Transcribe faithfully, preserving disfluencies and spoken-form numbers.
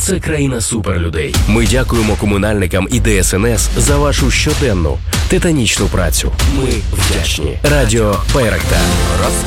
це країна суперлюдей. Ми дякуємо комунальникам і Де Ес Ен Ес за вашу щоденну титанічну працю. Ми вдячні. Радіо Байрактар.